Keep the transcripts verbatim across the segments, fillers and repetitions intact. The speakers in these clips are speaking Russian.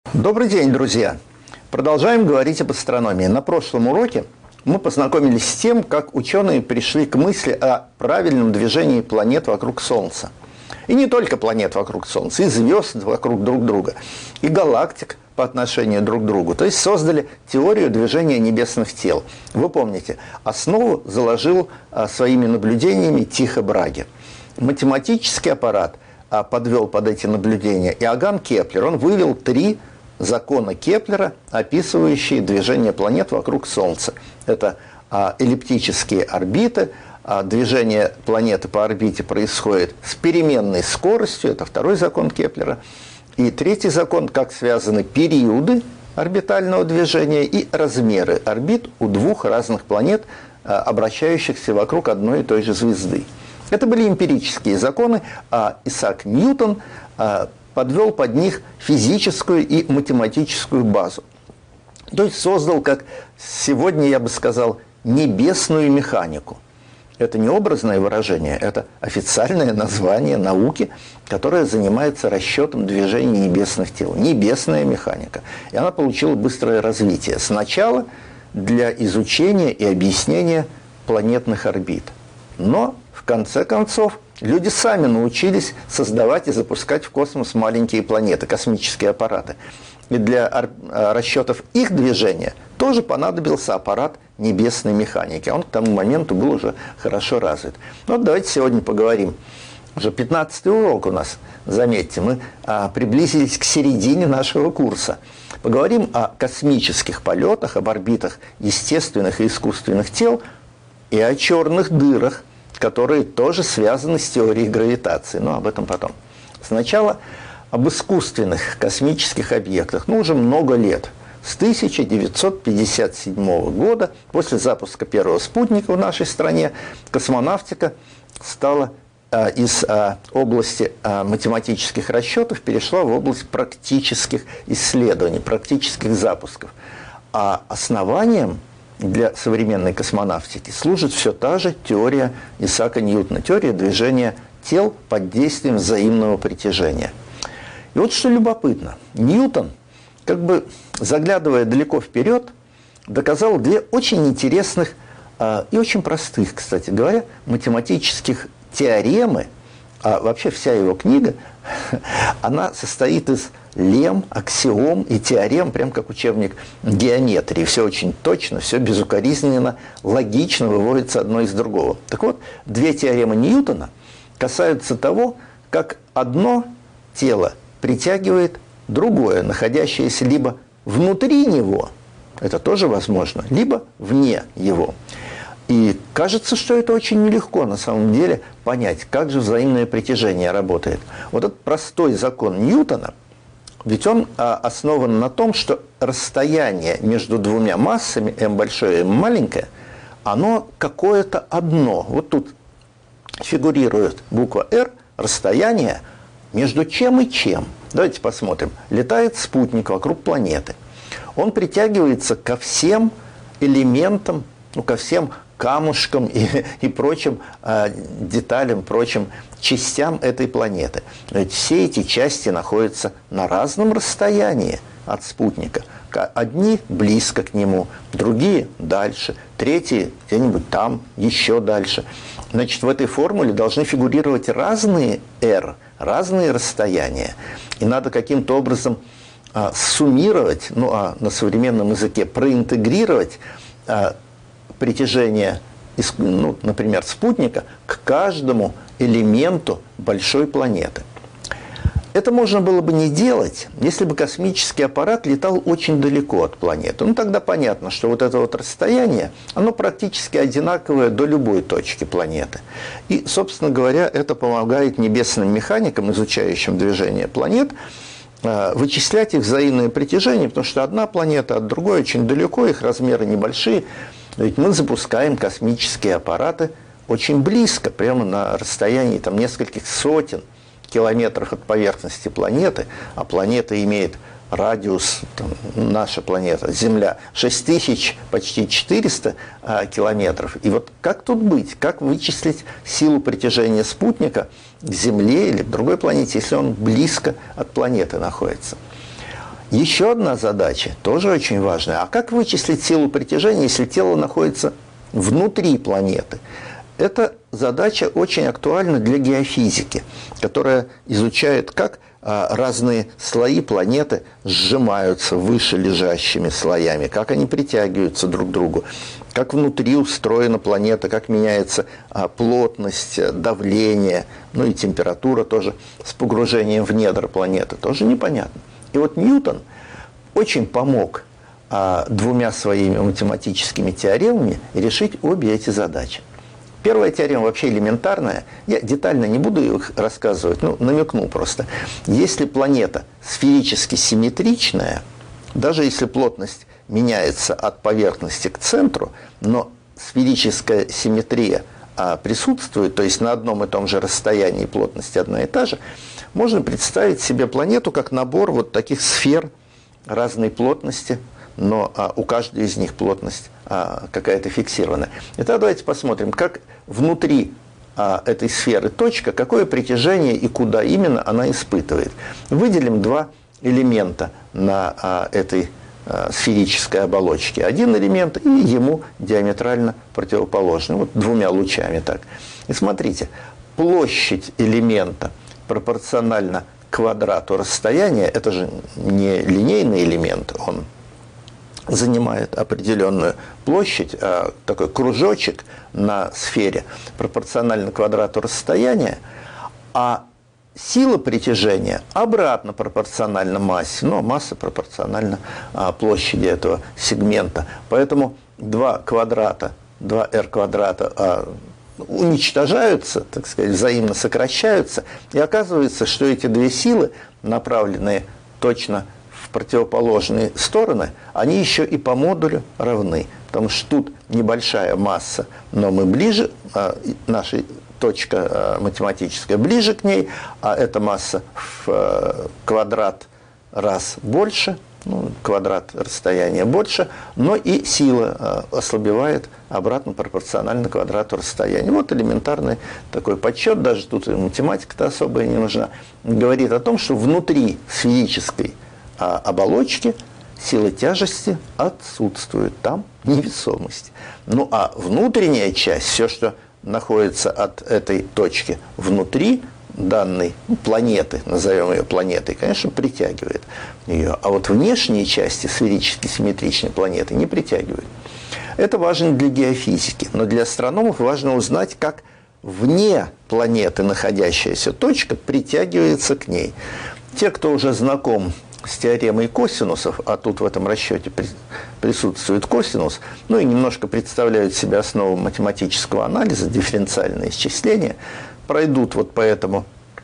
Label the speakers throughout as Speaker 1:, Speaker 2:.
Speaker 1: Добрый день, друзья! Продолжаем говорить об астрономии. На прошлом уроке мы познакомились с тем, как ученые пришли к мысли о правильном движении планет вокруг Солнца. И не только планет вокруг Солнца, и звезд вокруг друг друга, и галактик по отношению друг к другу. То есть создали теорию движения небесных тел. Вы помните, основу заложил а, своими наблюдениями Тихо Браге. Математический аппарат а, подвел под эти наблюдения Иоганн Кеплер. Он вывел три закона Кеплера, описывающие движение планет вокруг Солнца. Это а, эллиптические орбиты, а, движение планеты по орбите происходит с переменной скоростью, это второй закон Кеплера. И третий закон, как связаны периоды орбитального движения и размеры орбит у двух разных планет, а, обращающихся вокруг одной и той же звезды. Это были эмпирические законы, а Исаак Ньютон а, подвел под них физическую и математическую базу. То есть создал, как сегодня я бы сказал, небесную механику. Это не образное выражение, это официальное название науки, которая занимается расчетом движения небесных тел. Небесная механика. И она получила быстрое развитие. Сначала для изучения и объяснения планетных орбит. Но, в конце концов, люди сами научились создавать и запускать в космос маленькие планеты, космические аппараты. И для расчетов их движения тоже понадобился аппарат небесной механики. Он к тому моменту был уже хорошо развит. Ну, вот давайте сегодня поговорим. Уже пятнадцатый урок у нас, заметьте, мы а, приблизились к середине нашего курса. Поговорим о космических полетах, об орбитах естественных и искусственных тел и о черных дырах, которые тоже связаны с теорией гравитации. Но об этом потом. Сначала об искусственных космических объектах. Ну, уже много лет. С тысяча девятьсот пятьдесят седьмого года, после запуска первого спутника в нашей стране, космонавтика стала а, из а, области а, математических расчетов, перешла в область практических исследований, практических запусков. А основанием для современной космонавтики служит все та же теория Исаака Ньютона, теория движения тел под действием взаимного притяжения. И вот что любопытно. Ньютон, как бы заглядывая далеко вперед, доказал две очень интересных а, и очень простых, кстати говоря, математических теоремы. А вообще вся его книга, она состоит из лем, аксиом и теорем, прям как учебник геометрии. Все очень точно, все безукоризненно, логично выводится одно из другого. Так вот, две теоремы Ньютона касаются того, как одно тело притягивает другое, находящееся либо внутри него, это тоже возможно, либо вне его. И кажется, что это очень нелегко на самом деле понять, как же взаимное притяжение работает. Вот этот простой закон Ньютона, ведь он а, основан на том, что расстояние между двумя массами, m большое и m маленькое, оно какое-то одно. Вот тут фигурирует буква R, расстояние между чем и чем. Давайте посмотрим. Летает спутник вокруг планеты. Он притягивается ко всем элементам, ну, ко всем камушкам и, и прочим э, деталям, прочим частям этой планеты. Ведь все эти части находятся на разном расстоянии от спутника. Одни близко к нему, другие дальше, третьи где-нибудь там, еще дальше. Значит, в этой формуле должны фигурировать разные r, разные расстояния. И надо каким-то образом а, суммировать, ну а на современном языке проинтегрировать а, притяжение, ну, например, спутника к каждому элементу большой планеты. Это можно было бы не делать, если бы космический аппарат летал очень далеко от планеты. Ну, тогда понятно, что вот это вот расстояние, оно практически одинаковое до любой точки планеты. И, собственно говоря, это помогает небесным механикам, изучающим движение планет, вычислять их взаимное притяжение, потому что одна планета от другой очень далеко, их размеры небольшие. Ведь мы запускаем космические аппараты очень близко, прямо на расстоянии там, нескольких сотен километров от поверхности планеты, а планета имеет радиус, там, наша планета, Земля, шесть тысяч, почти четыреста а, километров. И вот как тут быть? Как вычислить силу притяжения спутника к Земле или к другой планете, если он близко от планеты находится? Еще одна задача, тоже очень важная. А как вычислить силу притяжения, если тело находится внутри планеты? Эта задача очень актуальна для геофизики, которая изучает, как разные слои планеты сжимаются выше лежащими слоями, как они притягиваются друг к другу, как внутри устроена планета, как меняется плотность, давление, ну и температура тоже с погружением в недра планеты, тоже непонятно. И вот Ньютон очень помог двумя своими математическими теоремами решить обе эти задачи. Первая теорема вообще элементарная. Я детально не буду их рассказывать, ну, намекну просто. Если планета сферически симметричная, даже если плотность меняется от поверхности к центру, но сферическая симметрия а, присутствует, то есть на одном и том же расстоянии плотность одна и та же, можно представить себе планету как набор вот таких сфер разной плотности, но а, у каждой из них плотность а, какая-то фиксированная. Итак, давайте посмотрим, как внутри а, этой сферы точка, какое притяжение и куда именно она испытывает. Выделим два элемента на а, этой а, сферической оболочке. Один элемент и ему диаметрально противоположный, вот двумя лучами так. И смотрите, площадь элемента пропорциональна квадрату расстояния, это же не линейный элемент, он занимает определенную площадь, такой кружочек на сфере пропорционально квадрату расстояния, а сила притяжения обратно пропорциональна массе, но масса пропорциональна площади этого сегмента. Поэтому два квадрата, два эр квадрата уничтожаются, так сказать, взаимно сокращаются, и оказывается, что эти две силы, направленные точно в противоположные стороны, они еще и по модулю равны. Потому что тут небольшая масса, но мы ближе, наша точка математическая ближе к ней, а эта масса в квадрат раз больше, ну, квадрат расстояния больше, но и сила ослабевает обратно пропорционально квадрату расстояния. Вот элементарный такой подсчет, даже тут и математика-то особая не нужна, говорит о том, что внутри сферической оболочки сила тяжести отсутствует, там невесомость. Ну а внутренняя часть, все, что находится от этой точки внутри данной планеты, назовем ее планетой, конечно, притягивает ее. А вот внешние части сферически симметричной планеты не притягивают. Это важно для геофизики, но для астрономов важно узнать, как вне планеты находящаяся точка притягивается к ней. Те, кто уже знаком с теоремой косинусов, а тут в этом расчете присутствует косинус, ну и немножко представляют себе основу математического анализа, дифференциальное исчисление, пройдут вот по этому,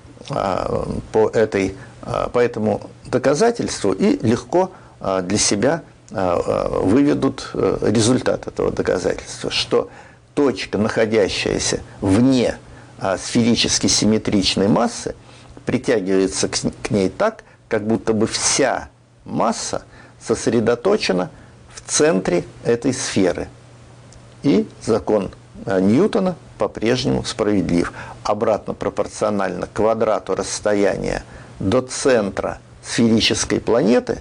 Speaker 1: по этой, по этому доказательству и легко для себя выведут результат этого доказательства, что точка, находящаяся вне сферически симметричной массы, притягивается к ней так, как будто бы вся масса сосредоточена в центре этой сферы. И закон Ньютона по-прежнему справедлив. Обратно пропорционально квадрату расстояния до центра сферической планеты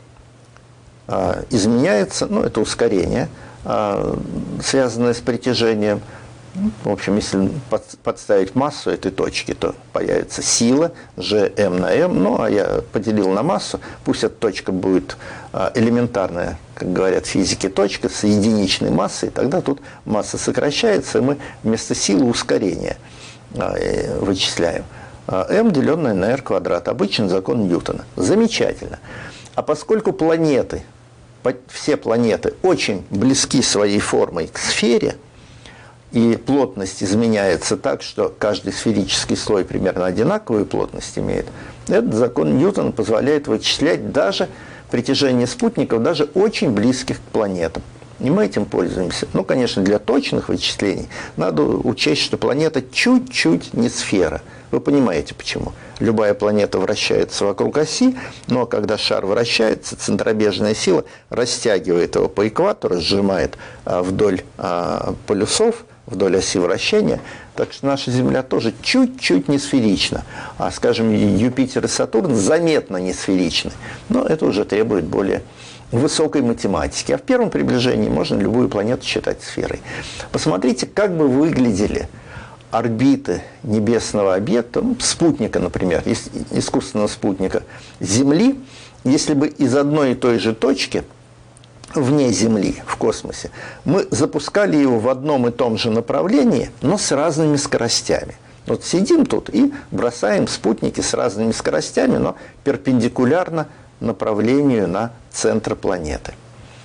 Speaker 1: изменяется, ну, это ускорение, связанное с притяжением. В общем, если подставить массу этой точки, то появится сила Gm на m. Ну, а я поделил на массу. Пусть эта точка будет элементарная, как говорят физики, точка с единичной массой. Тогда тут масса сокращается, и мы вместо силы ускорения вычисляем. m, деленное на r квадрат. Обычный закон Ньютона. Замечательно. А поскольку планеты, все планеты очень близки своей формой к сфере, и плотность изменяется так, что каждый сферический слой примерно одинаковую плотность имеет, этот закон Ньютона позволяет вычислять даже притяжение спутников, даже очень близких к планетам. И мы этим пользуемся. Ну, конечно, для точных вычислений надо учесть, что планета чуть-чуть не сфера. Вы понимаете, почему. Любая планета вращается вокруг оси, но когда шар вращается, центробежная сила растягивает его по экватору, сжимает вдоль полюсов, вдоль оси вращения, так что наша Земля тоже чуть-чуть не сферична. А, скажем, Юпитер и Сатурн заметно не сферичны. Но это уже требует более высокой математики. А в первом приближении можно любую планету считать сферой. Посмотрите, как бы выглядели орбиты небесного объекта, ну, спутника, например, искусственного спутника Земли, если бы из одной и той же точки вне Земли, в космосе, мы запускали его в одном и том же направлении, но с разными скоростями. Вот сидим тут и бросаем спутники с разными скоростями, но перпендикулярно направлению на центр планеты.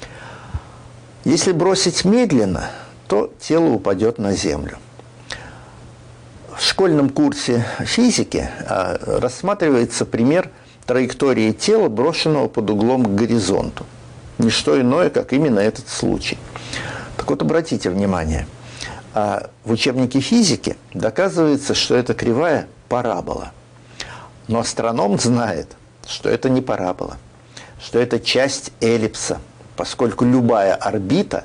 Speaker 1: Если бросить медленно, то тело упадет на Землю. В школьном курсе физики рассматривается пример траектории тела, брошенного под углом к горизонту. Не что иное, как именно этот случай. Так вот, обратите внимание, в учебнике физики доказывается, что это кривая парабола. Но астроном знает, что это не парабола, что это часть эллипса, поскольку любая орбита,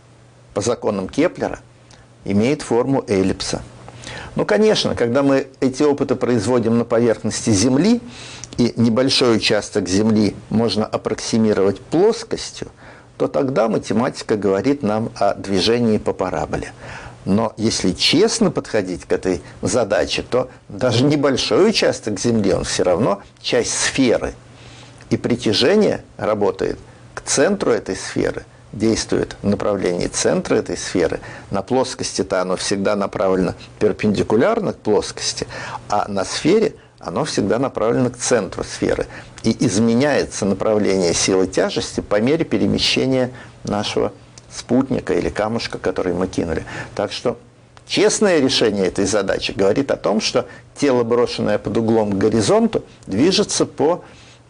Speaker 1: по законам Кеплера, имеет форму эллипса. Ну, конечно, когда мы эти опыты производим на поверхности Земли, и небольшой участок Земли можно аппроксимировать плоскостью, то тогда математика говорит нам о движении по параболе. Но если честно подходить к этой задаче, то даже небольшой участок Земли, он все равно часть сферы. И притяжение работает к центру этой сферы, действует в направлении центра этой сферы. На плоскости-то оно всегда направлено перпендикулярно к плоскости, а на сфере оно всегда направлено к центру сферы. И изменяется направление силы тяжести по мере перемещения нашего спутника или камушка, который мы кинули. Так что честное решение этой задачи говорит о том, что тело, брошенное под углом к горизонту, движется по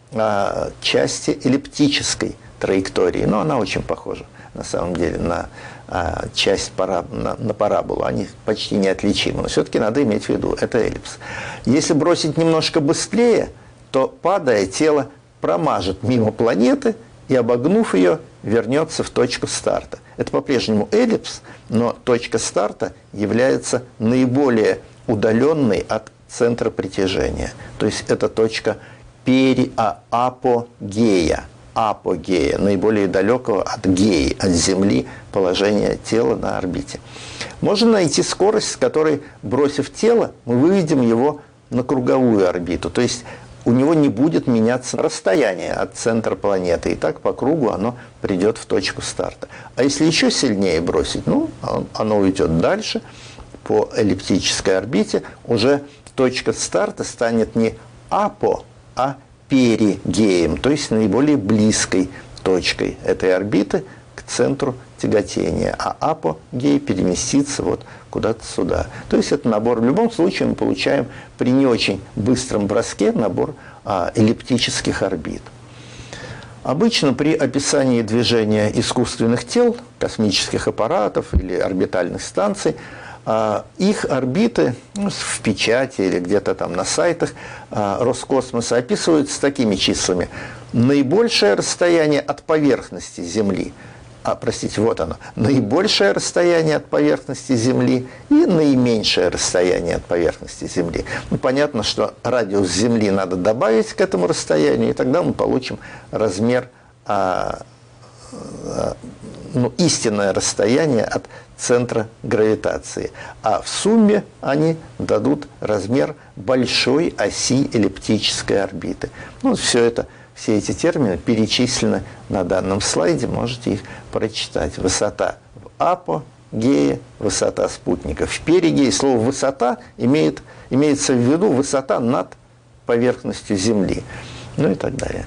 Speaker 1: а, части эллиптической траектории. Но она очень похожа, на самом деле, на а, часть параб... на, на параболу. Они почти неотличимы. Но все-таки надо иметь в виду, это эллипс. Если бросить немножко быстрее, то, падая, тело промажет мимо планеты и, обогнув ее, вернется в точку старта. Это по-прежнему эллипс, но точка старта является наиболее удаленной от центра притяжения. То есть это точка пери... а, апогея. Апогея, наиболее далекого от геи, от Земли, положения тела на орбите. Можно найти скорость, с которой, бросив тело, мы выведем его на круговую орбиту. То есть у него не будет меняться расстояние от центра планеты. И так по кругу оно придет в точку старта. А если еще сильнее бросить, ну, оно уйдет дальше по эллиптической орбите. Уже точка старта станет не апо, а перигеем, то есть наиболее близкой точкой этой орбиты к центру тяготения. А апогей переместится вот куда-то сюда. То есть это набор, в любом случае мы получаем при не очень быстром броске набор а, эллиптических орбит. Обычно при описании движения искусственных тел, космических аппаратов или орбитальных станций, их орбиты ну, в печати или где-то там на сайтах Роскосмоса описываются такими числами. Наибольшее расстояние от поверхности Земли, а, простите, вот оно, наибольшее расстояние от поверхности Земли и наименьшее расстояние от поверхности Земли. Ну, понятно, что радиус Земли надо добавить к этому расстоянию, и тогда мы получим размер, а, а, ну, истинное расстояние от центра гравитации. А в сумме они дадут размер большой оси эллиптической орбиты. Ну, все это, все эти термины перечислены на данном слайде, можете их прочитать. Высота в апогее, высота спутника в перигее. Слово «высота» имеет, имеется в виду высота над поверхностью Земли. Ну и так далее.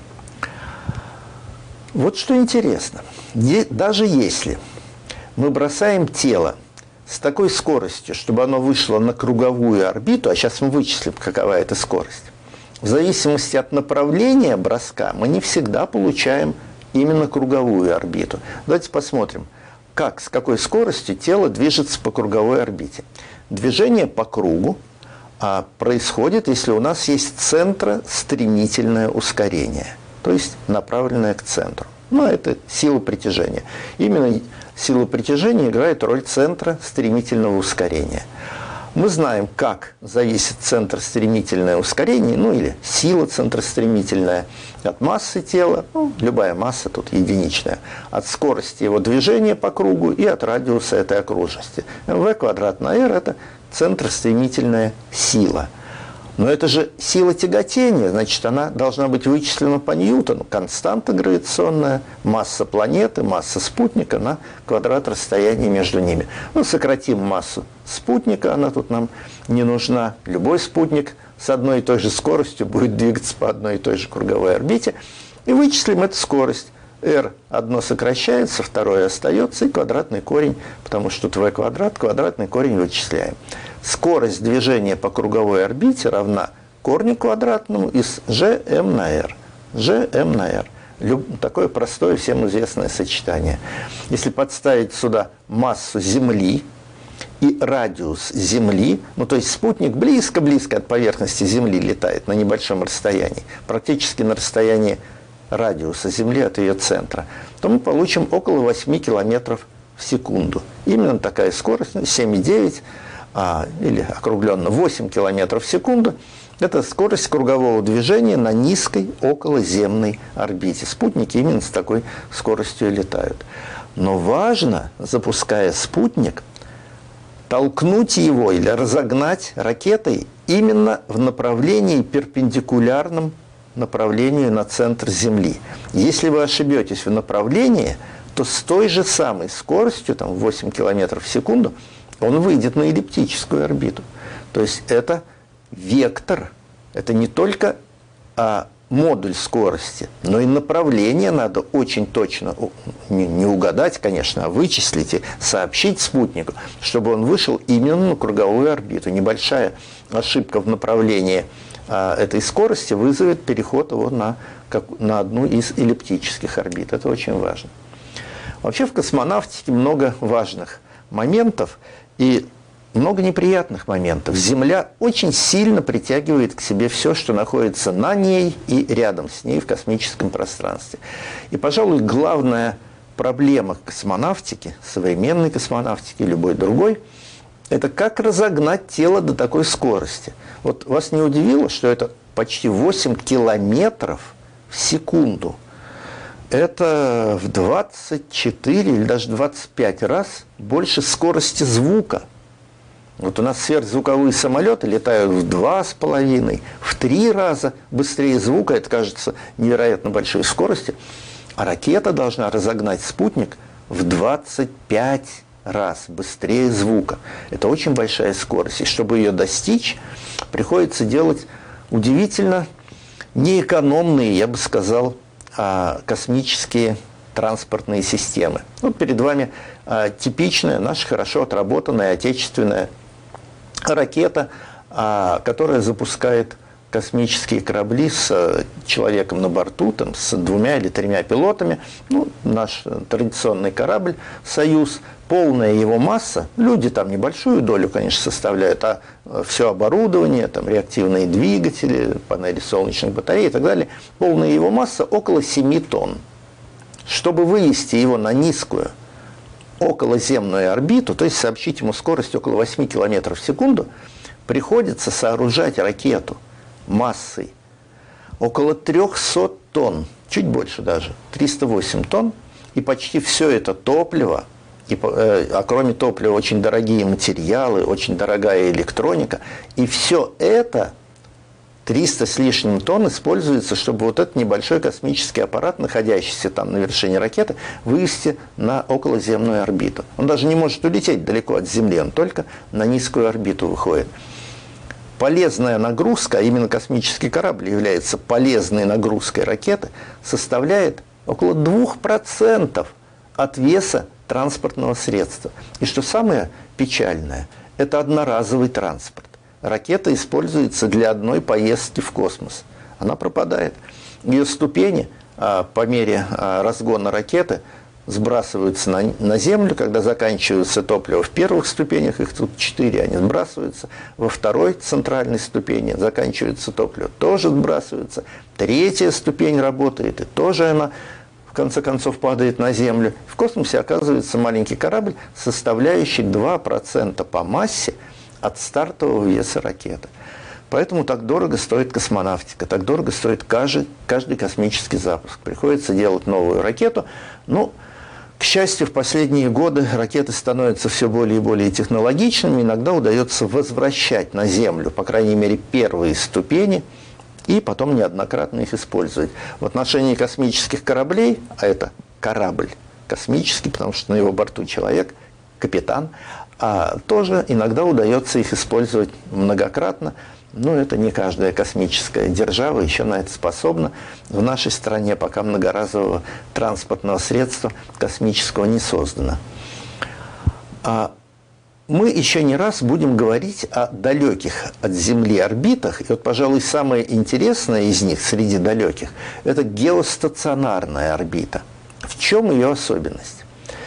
Speaker 1: Вот что интересно. Даже если мы бросаем тело с такой скоростью, чтобы оно вышло на круговую орбиту, а сейчас мы вычислим, какова эта скорость, в зависимости от направления броска мы не всегда получаем именно круговую орбиту. Давайте посмотрим, как, с какой скоростью тело движется по круговой орбите. Движение по кругу а, происходит, если у нас есть центростремительное ускорение, то есть направленное к центру. Ну, это сила притяжения. Именно сила притяжения играет роль центра стремительного ускорения. Мы знаем, как зависит центр стремительное ускорение, ну или сила центростремительная от массы тела, ну, любая масса тут единичная, от скорости его движения по кругу и от радиуса этой окружности. v квадрат на r – это центростремительная сила. Но это же сила тяготения, значит, она должна быть вычислена по Ньютону. Константа гравитационная, масса планеты, масса спутника на квадрат расстояния между ними. Ну, сократим массу спутника, она тут нам не нужна. Любой спутник с одной и той же скоростью будет двигаться по одной и той же круговой орбите. И вычислим эту скорость. r одно сокращается, второе остается, и квадратный корень, потому что тут v квадрат, квадратный корень вычисляем. Скорость движения по круговой орбите равна корню квадратному из gm на r. gm на r. Люб... Такое простое, всем известное сочетание. Если подставить сюда массу Земли и радиус Земли, ну то есть спутник близко-близко от поверхности Земли летает на небольшом расстоянии, практически на расстоянии радиуса Земли от ее центра, то мы получим около восьми километров в секунду. Именно такая скорость, семь и девять, а, или округленно восемь километров в секунду, это скорость кругового движения на низкой околоземной орбите. Спутники именно с такой скоростью летают. Но важно, запуская спутник, толкнуть его или разогнать ракетой именно в направлении перпендикулярном направлению на центр Земли. Если вы ошибетесь в направлении, то с той же самой скоростью, там восемь километров в секунду, он выйдет на эллиптическую орбиту. То есть это вектор, это не только а, модуль скорости, но и направление надо очень точно, не, не угадать, конечно, а вычислить и сообщить спутнику, чтобы он вышел именно на круговую орбиту. Небольшая ошибка в направлении а, этой скорости вызовет переход его на, как, на одну из эллиптических орбит. Это очень важно. Вообще в космонавтике много важных моментов и много неприятных моментов. Земля очень сильно притягивает к себе все, что находится на ней и рядом с ней в космическом пространстве. И, пожалуй, главная проблема космонавтики, современной космонавтики, любой другой, это как разогнать тело до такой скорости. Вот вас не удивило, что это почти восемь километров в секунду? Это в двадцать четыре или даже двадцать пять раз больше скорости звука. Вот у нас сверхзвуковые самолеты летают в два с половиной, в три раза быстрее звука, это кажется невероятно большой скоростью, а ракета должна разогнать спутник в двадцать пять раз быстрее звука. Это очень большая скорость, и чтобы ее достичь, приходится делать удивительно неэкономные, я бы сказал, космические транспортные системы. Вот перед вами а, типичная, наша хорошо отработанная отечественная ракета, а, которая запускает космические корабли с а, человеком на борту, там, с двумя или тремя пилотами. Ну, наш традиционный корабль «Союз», полная его масса, люди там небольшую долю, конечно, составляют, а все оборудование, там, реактивные двигатели, панели солнечных батарей и так далее, полная его масса около семи тонн. Чтобы вывести его на низкую околоземную орбиту, то есть сообщить ему скорость около восьми километров в секунду, приходится сооружать ракету массой около трёхсот тонн, чуть больше даже, триста восемь тонн, и почти все это топливо, и, а кроме топлива очень дорогие материалы, очень дорогая электроника, и все это, триста с лишним тонн, используется, чтобы вот этот небольшой космический аппарат, находящийся там на вершине ракеты, вывести на околоземную орбиту. Он даже не может улететь далеко от Земли, он только на низкую орбиту выходит. Полезная нагрузка, а именно космический корабль является полезной нагрузкой ракеты, составляет около двух процентов от веса транспортного средства. И что самое печальное, это одноразовый транспорт. Ракета используется для одной поездки в космос. Она пропадает. Ее ступени по мере разгона ракеты сбрасываются на, на Землю, когда заканчивается топливо в первых ступенях, их тут четыре, они сбрасываются. Во второй центральной ступени заканчивается топливо, тоже сбрасывается. Третья ступень работает, и тоже она в конце концов падает на Землю. В космосе оказывается маленький корабль, составляющий два процента по массе от стартового веса ракеты. Поэтому так дорого стоит космонавтика, так дорого стоит каждый, каждый космический запуск. Приходится делать новую ракету. Ну, к счастью, в последние годы ракеты становятся все более и более технологичными. Иногда удается возвращать на Землю, по крайней мере, первые ступени, и потом неоднократно их использовать. В отношении космических кораблей, а это корабль космический, потому что на его борту человек, капитан, а тоже иногда удается их использовать многократно. Но это не каждая космическая держава еще на это способна. В нашей стране пока многоразового транспортного средства космического не создано. А мы еще не раз будем говорить о далеких от Земли орбитах. И вот, пожалуй, самое интересное из них среди далеких – это геостационарная орбита. В чем ее особенность?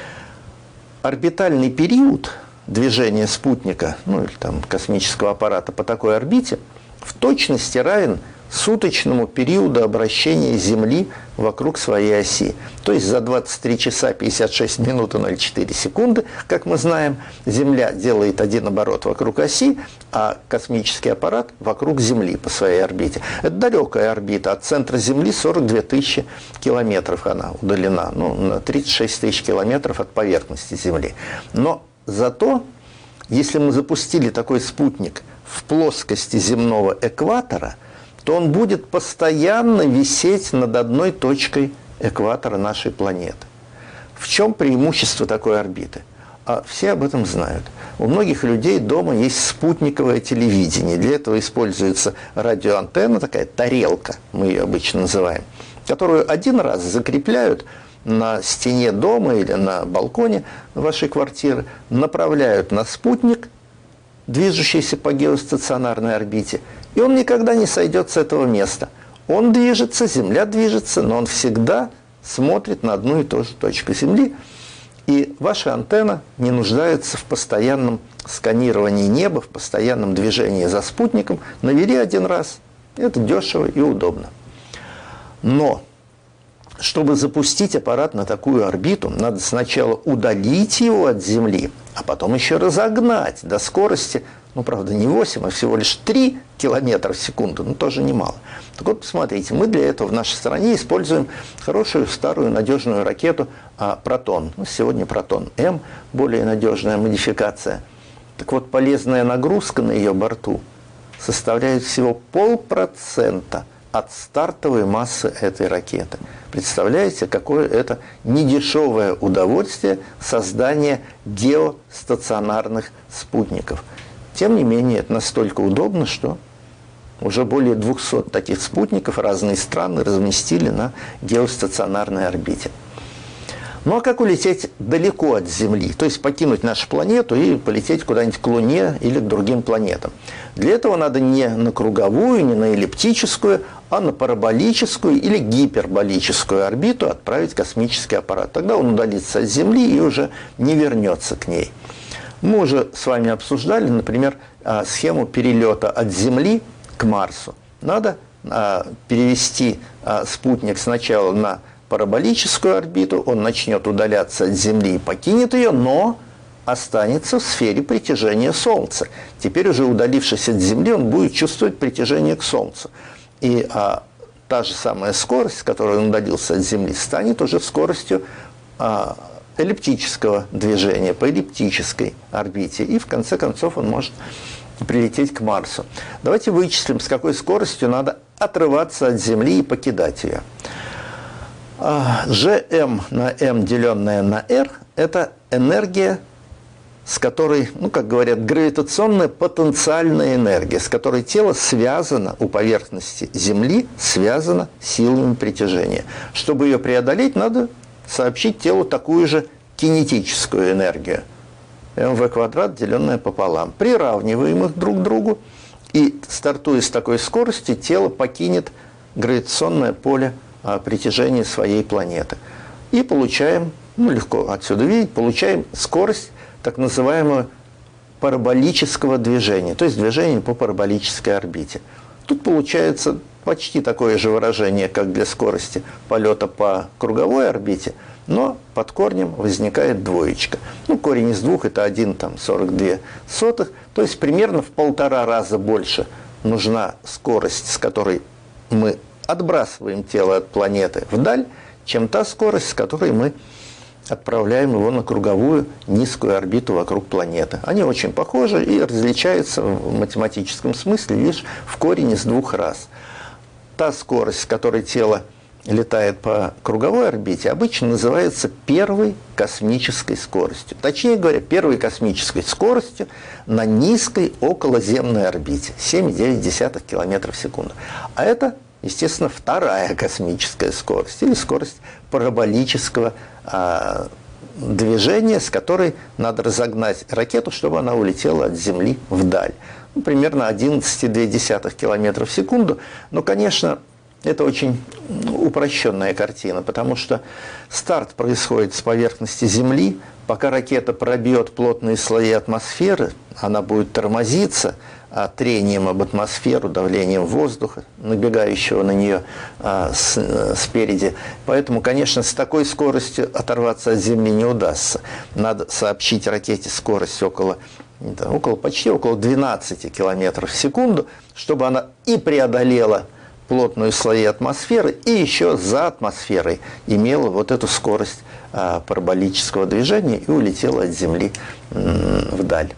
Speaker 1: Орбитальный период движения спутника, ну или там космического аппарата по такой орбите, в точности равен суточному периоду обращения Земли вокруг своей оси. То есть за двадцать три часа пятьдесят шесть минут и ноль четыре секунды, как мы знаем, Земля делает один оборот вокруг оси, а космический аппарат вокруг Земли по своей орбите. Это далекая орбита, от центра Земли сорок две тысячи километров она удалена, ну, на тридцать шесть тысяч километров от поверхности Земли. Но зато, если мы запустили такой спутник в плоскости земного экватора, то он будет постоянно висеть над одной точкой экватора нашей планеты. В чем преимущество такой орбиты? А все об этом знают. У многих людей дома есть спутниковое телевидение. Для этого используется радиоантенна, такая тарелка, мы ее обычно называем, которую один раз закрепляют на стене дома или на балконе вашей квартиры, направляют на спутник, движущийся по геостационарной орбите, и он никогда не сойдет с этого места. Он движется, Земля движется, но он всегда смотрит на одну и ту же точку Земли, и ваша антенна не нуждается в постоянном сканировании неба, в постоянном движении за спутником. Навели один раз, это дешево и удобно. Но чтобы запустить аппарат на такую орбиту, надо сначала удалить его от Земли, а потом еще разогнать до скорости, ну, правда, не восемь, а всего лишь три километра в секунду, ну, тоже немало. Так вот, посмотрите, мы для этого в нашей стране используем хорошую, старую, надежную ракету а, «Протон». Ну, сегодня «Протон-М», более надежная модификация. Так вот, полезная нагрузка на ее борту составляет всего полпроцента от стартовой массы этой ракеты. Представляете, какое это недешевое удовольствие создания геостационарных спутников. Тем не менее, это настолько удобно, что уже более двухсот таких спутников разные страны разместили на геостационарной орбите. Ну а как улететь далеко от Земли? То есть покинуть нашу планету и полететь куда-нибудь к Луне или к другим планетам. Для этого надо не на круговую, не на эллиптическую, а на параболическую или гиперболическую орбиту отправить космический аппарат. Тогда он удалится от Земли и уже не вернется к ней. Мы уже с вами обсуждали, например, схему перелета от Земли к Марсу. Надо перевести спутник сначала на параболическую орбиту, он начнет удаляться от Земли и покинет ее, но останется в сфере притяжения Солнца. Теперь уже удалившись от Земли, он будет чувствовать притяжение к Солнцу. И а, та же самая скорость, с которой он удалился от Земли, станет уже скоростью а, эллиптического движения по эллиптической орбите. И в конце концов он может прилететь к Марсу. Давайте вычислим, с какой скоростью надо отрываться от Земли и покидать ее. джи эм на m, деленное на r, это энергия, с которой, ну, как говорят, гравитационная потенциальная энергия, с которой тело связано у поверхности Земли, связано силами притяжения. Чтобы ее преодолеть, надо сообщить телу такую же кинетическую энергию. mv квадрат, деленное пополам. Приравниваем их друг к другу, и, стартуя с такой скоростью, тело покинет гравитационное поле притяжения своей планеты. И получаем, ну, легко отсюда видеть, получаем скорость так называемого параболического движения, то есть движение по параболической орбите. Тут получается почти такое же выражение, как для скорости полета по круговой орбите, но под корнем возникает двоечка. Ну, корень из двух – это один целых сорок две сотых, то есть примерно в полтора раза больше нужна скорость, с которой мы отбрасываем тело от планеты вдаль, чем та скорость, с которой мы отправляем его на круговую низкую орбиту вокруг планеты. Они очень похожи и различаются в математическом смысле лишь в корень из двух раз. Та скорость, с которой тело летает по круговой орбите, обычно называется первой космической скоростью. Точнее говоря, первой космической скоростью на низкой околоземной орбите семь целых девять десятых километров в секунду. А это, естественно, вторая космическая скорость или скорость параболического а, движения, с которой надо разогнать ракету, чтобы она улетела от Земли вдаль. Ну, примерно одиннадцать целых две десятых километров в секунду. Но, конечно, это очень упрощенная картина, потому что старт происходит с поверхности Земли. Пока ракета пробьет плотные слои атмосферы, она будет тормозиться а, трением об атмосферу, давлением воздуха, набегающего на нее а, с, а, спереди. Поэтому, конечно, с такой скоростью оторваться от Земли не удастся. Надо сообщить ракете скорость около, около почти около двенадцати километров в секунду, чтобы она и преодолела плотные слои атмосферы, и еще за атмосферой имела вот эту скорость а, параболического движения и улетела от Земли м, вдаль.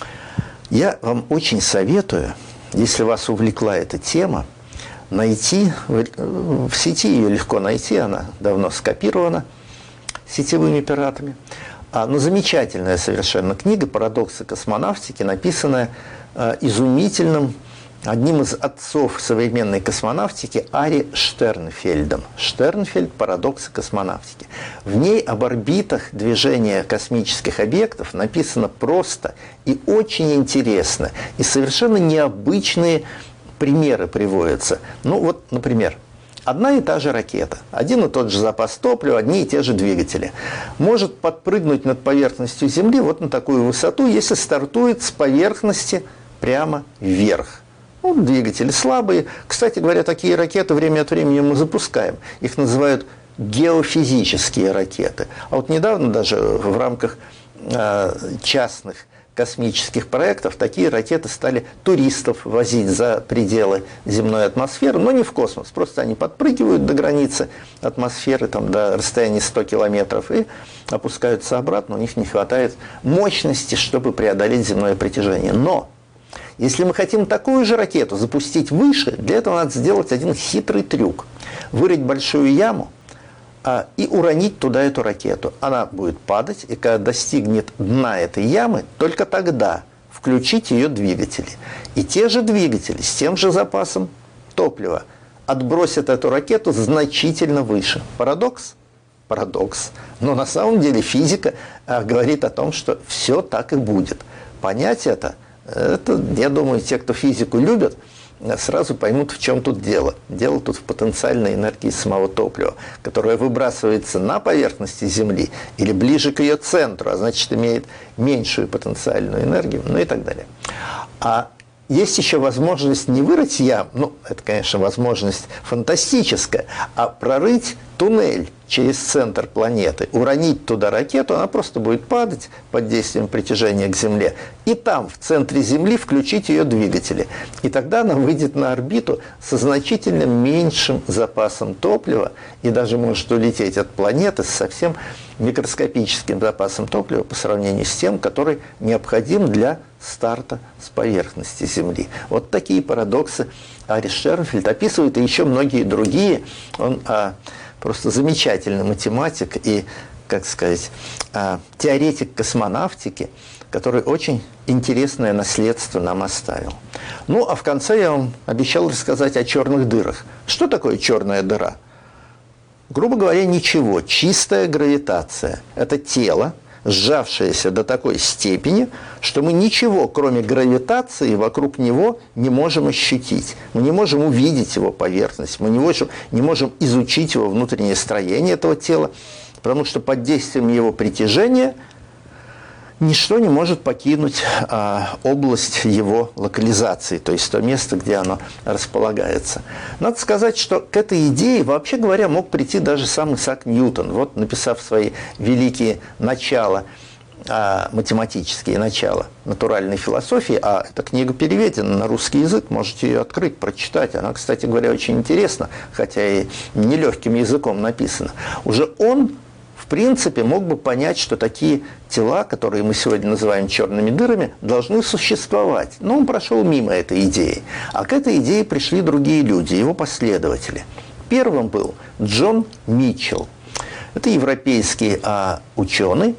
Speaker 1: Я вам очень советую, если вас увлекла эта тема, найти, в, в сети ее легко найти, она давно скопирована сетевыми пиратами, а, но замечательная совершенно книга «Парадоксы космонавтики», написанная а, изумительным одним из отцов современной космонавтики Ари Штернфельдом. Штернфельд «Парадоксы космонавтики». В ней об орбитах движения космических объектов написано просто и очень интересно. И совершенно необычные примеры приводятся. Ну вот, например, одна и та же ракета, один и тот же запас топлива, одни и те же двигатели. Может подпрыгнуть над поверхностью Земли вот на такую высоту, если стартует с поверхности прямо вверх. Ну, двигатели слабые. Кстати говоря, такие ракеты время от времени мы запускаем. Их называют геофизические ракеты. А вот недавно даже в рамках э, частных космических проектов такие ракеты стали туристов возить за пределы земной атмосферы, но не в космос. Просто они подпрыгивают до границы атмосферы, там, до расстояния ста километров, и опускаются обратно. У них не хватает мощности, чтобы преодолеть земное притяжение. Но если мы хотим такую же ракету запустить выше, для этого надо сделать один хитрый трюк. Вырыть большую яму а, и уронить туда эту ракету. Она будет падать, и когда достигнет дна этой ямы, только тогда включить ее двигатели. И те же двигатели с тем же запасом топлива отбросят эту ракету значительно выше. Парадокс? Парадокс. Но на самом деле физика а, говорит о том, что все так и будет. Понять это, это, я думаю, те, кто физику любят, сразу поймут, в чем тут дело. Дело тут в потенциальной энергии самого топлива, которая выбрасывается на поверхности Земли или ближе к ее центру, а значит, имеет меньшую потенциальную энергию, ну и так далее. А есть еще возможность не вырыть ям, ну, это, конечно, возможность фантастическая, а прорыть туннель через центр планеты, уронить туда ракету, она просто будет падать под действием притяжения к Земле, и там, в центре Земли, включить ее двигатели. И тогда она выйдет на орбиту со значительно меньшим запасом топлива и даже может улететь от планеты с совсем микроскопическим запасом топлива по сравнению с тем, который необходим для старта с поверхности Земли. Вот такие парадоксы Ари Штернфельд описывает, и еще многие другие. Он а, просто замечательный математик и, как сказать, а, теоретик космонавтики, который очень интересное наследство нам оставил. Ну, а в конце я вам обещал рассказать о черных дырах. Что такое черная дыра? Грубо говоря, ничего. Чистая гравитация. Это тело, сжавшееся до такой степени, что мы ничего, кроме гравитации, вокруг него не можем ощутить. Мы не можем увидеть его поверхность, мы не можем, не можем изучить его внутреннее строение этого тела, потому что под действием его притяжения ничто не может покинуть а, область его локализации, то есть то место, где оно располагается. Надо сказать, что к этой идее, вообще говоря, мог прийти даже сам Исаак Ньютон. Вот, написав свои великие начала, а, математические начала натуральной философии, а эта книга переведена на русский язык, можете ее открыть, прочитать. Она, кстати говоря, очень интересна, хотя и нелегким языком написана. Уже он, в принципе, мог бы понять, что такие тела, которые мы сегодня называем черными дырами, должны существовать. Но он прошел мимо этой идеи. А к этой идее пришли другие люди, его последователи. Первым был Джон Митчелл. Это европейский а, ученый,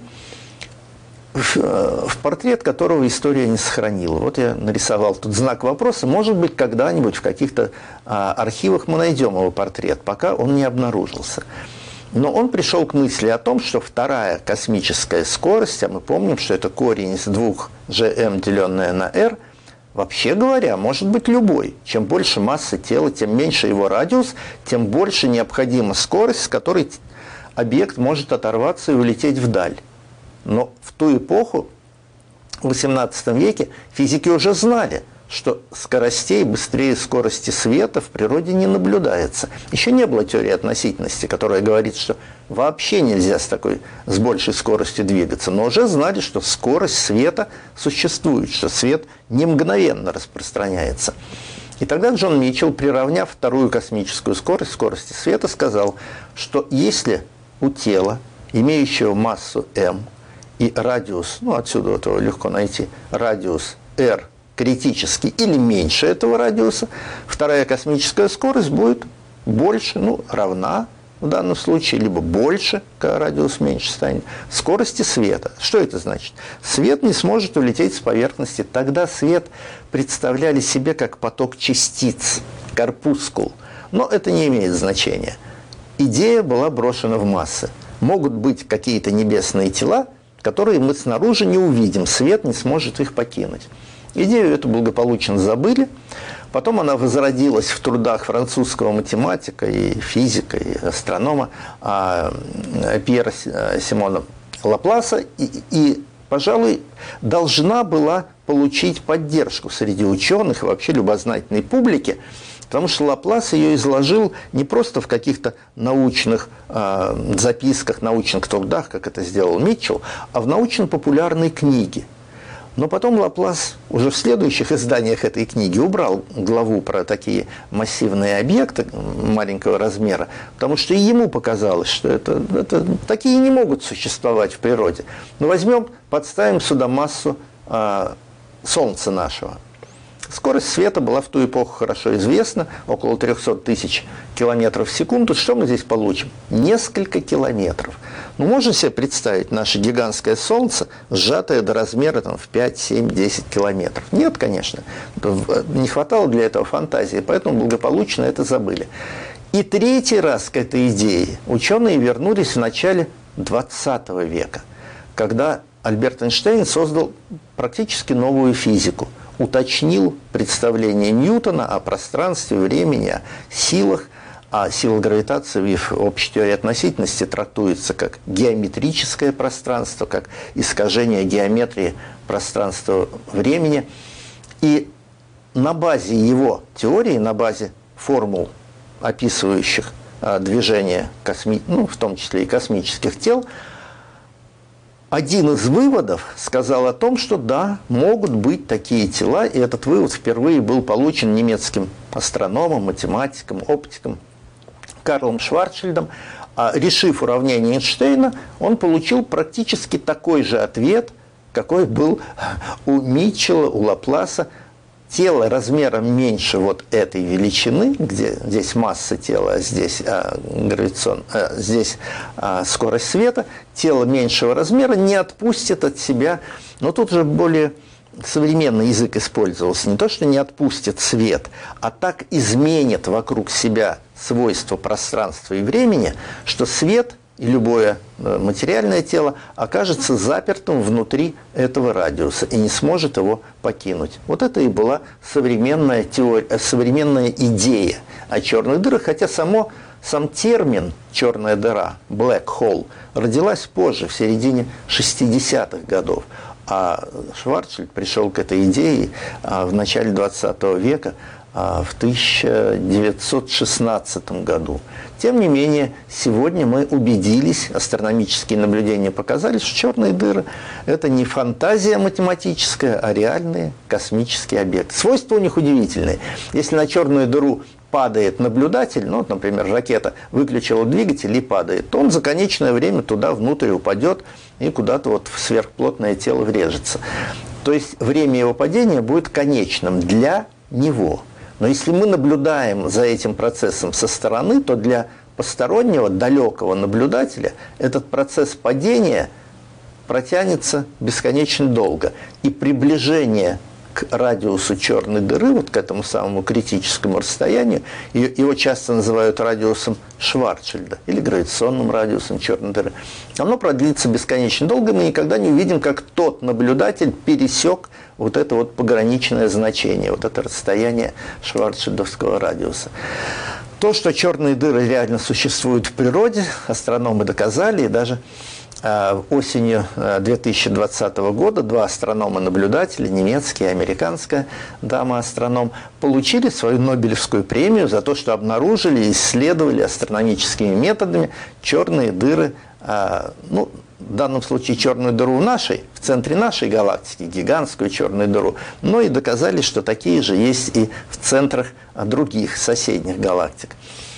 Speaker 1: в, в портрет которого история не сохранила. Вот я нарисовал тут знак вопроса. Может быть, когда-нибудь в каких-то а, архивах мы найдем его портрет, пока он не обнаружился. Но он пришел к мысли о том, что вторая космическая скорость, а мы помним, что это корень из двух джи эм, деленное на r, вообще говоря, может быть любой. Чем больше массы тела, тем меньше его радиус, тем больше необходима скорость, с которой объект может оторваться и улететь вдаль. Но в ту эпоху, в восемнадцатом веке, физики уже знали, что скоростей быстрее скорости света в природе не наблюдается. Еще не было теории относительности, которая говорит, что вообще нельзя с такой, с большей скоростью двигаться. Но уже знали, что скорость света существует, что свет не мгновенно распространяется. И тогда Джон Митчелл, приравняв вторую космическую скорость, скорости света, сказал, что если у тела, имеющего массу m, и радиус, ну отсюда вот его легко найти, радиус r, критически или меньше этого радиуса, вторая космическая скорость будет больше, ну, равна в данном случае, либо больше, когда радиус меньше станет, скорости света. Что это значит? Свет не сможет улететь с поверхности. Тогда свет представляли себе как поток частиц, корпускул. Но это не имеет значения. Идея была брошена в массы. Могут быть какие-то небесные тела, которые мы снаружи не увидим, свет не сможет их покинуть. Идею эту благополучно забыли. Потом она возродилась в трудах французского математика и физика, и астронома Пьера Симона Лапласа. И, и, пожалуй, должна была получить поддержку среди ученых и вообще любознательной публики, потому что Лаплас ее изложил не просто в каких-то научных э, записках, научных трудах, как это сделал Митчелл, а в научно-популярной книге. Но потом Лаплас уже в следующих изданиях этой книги убрал главу про такие массивные объекты маленького размера, потому что и ему показалось, что это, это, такие не могут существовать в природе. Но возьмем, подставим сюда массу э, Солнца нашего. Скорость света была в ту эпоху хорошо известна, около трехсот тысяч километров в секунду. Что мы здесь получим? Несколько километров. Ну, можно себе представить наше гигантское Солнце, сжатое до размера там, в пять, семь, десять километров? Нет, конечно. Не хватало для этого фантазии, поэтому благополучно это забыли. И третий раз к этой идее ученые вернулись в начале двадцатого века, когда Альберт Эйнштейн создал практически новую физику, уточнил представление Ньютона о пространстве, времени, о силах. А сила гравитации в общей теории относительности трактуется как геометрическое пространство, как искажение геометрии пространства-времени. И на базе его теории, на базе формул, описывающих движение, косми... ну, в том числе и космических тел, один из выводов сказал о том, что да, могут быть такие тела, и этот вывод впервые был получен немецким астрономом, математиком, оптиком Карлом Шварцшильдом. А решив уравнение Эйнштейна, он получил практически такой же ответ, какой был у Митчелла, у Лапласа. Тело размером меньше вот этой величины, где здесь масса тела, а здесь, а, гравитацион, а, здесь а, скорость света, тело меньшего размера не отпустит от себя, но тут же более современный язык использовался, не то, что не отпустит свет, а так изменит вокруг себя свойства пространства и времени, что свет и любое материальное тело окажется запертым внутри этого радиуса и не сможет его покинуть. Вот это и была современная теория, современная идея о черных дырах, хотя само, сам термин «черная дыра» (black hole) родилась позже, в середине шестидесятых годов. А Шварцшильд пришел к этой идее в начале двадцатого века, в тысяча девятьсот шестнадцатом году. Тем не менее, сегодня мы убедились, астрономические наблюдения показали, что черные дыры – это не фантазия математическая, а реальные космические объекты. Свойства у них удивительные. Если на черную дыру падает наблюдатель, ну, вот, например, ракета выключила двигатель и падает, то он за конечное время туда внутрь упадет и куда-то вот в сверхплотное тело врежется. То есть время его падения будет конечным для него. Но если мы наблюдаем за этим процессом со стороны, то для постороннего, далекого наблюдателя этот процесс падения протянется бесконечно долго. И приближение к радиусу черной дыры, вот к этому самому критическому расстоянию, его часто называют радиусом Шварцшильда или гравитационным радиусом черной дыры, оно продлится бесконечно долго, мы никогда не увидим, как тот наблюдатель пересек вот это вот пограничное значение, вот это расстояние шварцшильдовского радиуса. То, что черные дыры реально существуют в природе, астрономы доказали, и даже осенью две тысячи двадцатого года два астронома-наблюдателя, немецкая и американская дама-астроном, получили свою Нобелевскую премию за то, что обнаружили и исследовали астрономическими методами черные дыры, ну, в данном случае черную дыру в нашей, в центре нашей галактики, гигантскую черную дыру, но и доказали, что такие же есть и в центрах других соседних галактик.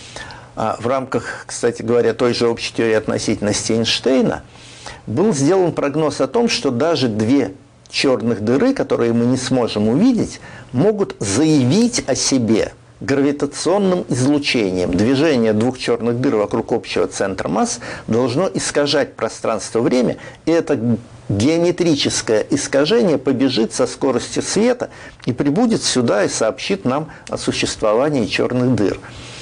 Speaker 1: В рамках, кстати говоря, той же общей теории относительности Эйнштейна был сделан прогноз о том, что даже две черных дыры, которые мы не сможем увидеть, могут заявить о себе гравитационным излучением. Движение двух черных дыр вокруг общего центра масс должно искажать пространство-время, и это геометрическое искажение побежит со скоростью света и прибудет сюда и сообщит нам о существовании черных дыр.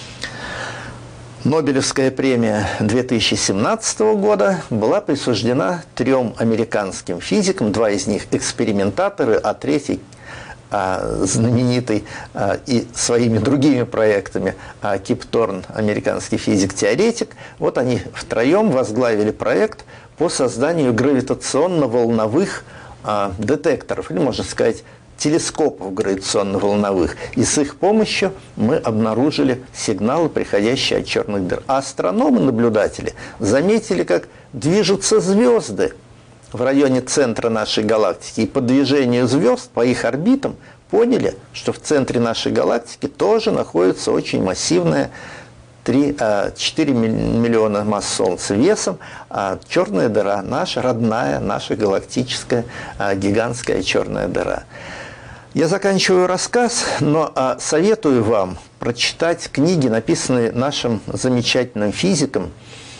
Speaker 1: Нобелевская премия две тысячи семнадцатого года была присуждена трем американским физикам, два из них экспериментаторы, а третий а, знаменитый а, и своими другими проектами а, Кип Торн, американский физик-теоретик. Вот они втроем возглавили проект по созданию гравитационно-волновых а, детекторов, или, можно сказать, телескопов гравитационно-волновых. И с их помощью мы обнаружили сигналы, приходящие от черных дыр. А астрономы-наблюдатели заметили, как движутся звезды в районе центра нашей галактики. И по движению звезд, по их орбитам, поняли, что в центре нашей галактики тоже находится очень массивная четыре миллиона масс Солнца весом, а черная дыра, наша родная, наша галактическая гигантская черная дыра. Я заканчиваю рассказ, но а, советую вам прочитать книги, написанные нашим замечательным физиком